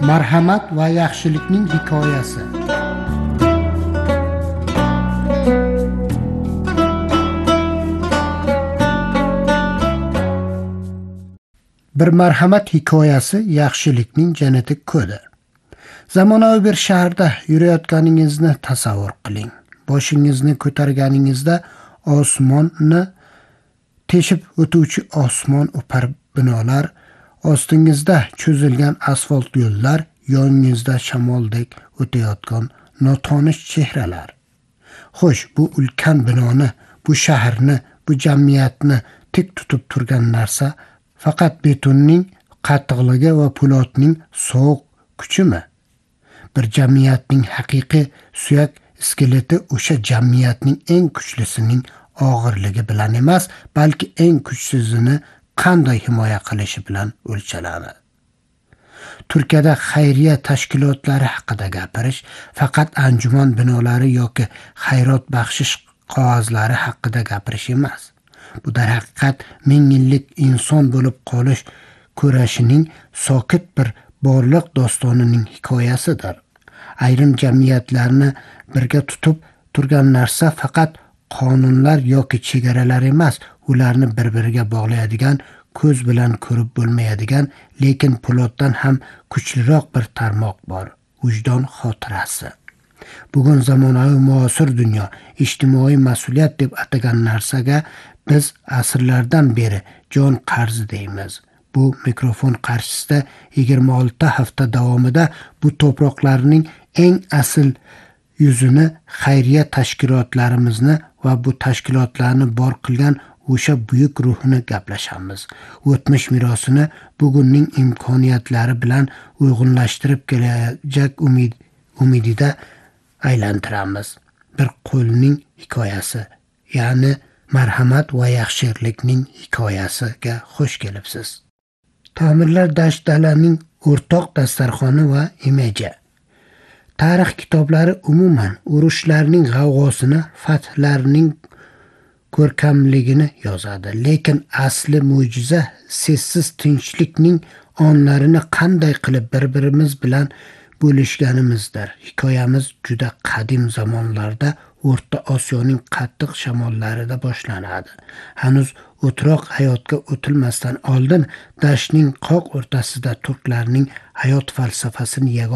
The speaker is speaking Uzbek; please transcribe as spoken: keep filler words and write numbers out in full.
Marhamat va yaxshilikning hikoyasi. Bir marhamat hikoyasi yaxshilikning genetik kodi. Zamonaviy bir shaharda yurayotganingizni tasavvur qiling. Boshingizni ko'targaningizda osmonni teshib o'tuvchi osmon o'par binolar, ostingizda cho'zilgan asfalt yo'llar, yoningizda shamoldek o'tayotgan notanish chehralar. Xo'sh, bu ulkan binoni, bu shaharni, bu jamiyatni tik tutib turgan narsa faqat betonning qattiqligi va po'latning sovuq kuchimi? Bir jamiyatning haqiqiy suyak iskeleti o'sha jamiyatning eng kuchlisining og'irligi bilan emas, balki eng kuchsizini qanday himoya qilishi bilan o'lchanadi. Turkiyada xayriya tashkilotlari haqida gapirish faqat anjuman binolari yoki xayrot baxshish qog'ozlari haqida gapirish emas. Bu darhaqiqat ming yillik inson bo'lib qolish kurashining sokit bir borliq dostonining hikoyasidir. Ayrim jamiyatlarni birga tutib turgan narsa faqat qonunlar yoki chegaralar emas, ularni bir-biriga bog'laydigan, ko'z bilan ko'rib bo'lmaydigan, lekin po'latdan ham kuchliroq bir tarmoq bor: vijdon xotirasi. Bugun zamonaviy muasir dunyo ijtimoiy mas'uliyat deb atagan narsaga biz asrlardan beri jon qarzi deymiz. Bu mikrofon qarshisida yigirma olti hafta davomida bu to'proqlarning eng asl yuzini, xayriya tashkilotlarimizni va bu tashkilotlarni bor qilgan o'sha buyuk ruhni gaplashamiz. O'tmish merosini bugunning imkoniyatlari bilan uyg'unlashtirib kelajak umid umidida aylantiramiz. Bir qo'lning hikoyasi, ya'ni marhamat va yaxshilikning hikoyasiga xush kelibsiz. Ta'mirlar dasht-dalaning o'rtoq dasturxoni va imeji. Tarix kitoblari umuman urushlarning g'avg'osini, fathlarning ko'rkamligini yozadi, lekin asli mo'jiza sessiz tinchlikning onlarini qanday qilib bir-birimiz bilan bo'lishganimizdir. Hikoyamiz juda qadim zamonlarda O'rta Osiyoning qattiq shamollarida boshlanadi. Hanuz o'troq hayotga o'tilmasdan oldin dashtning qoq o'rtasida turklarning hayot falsafasini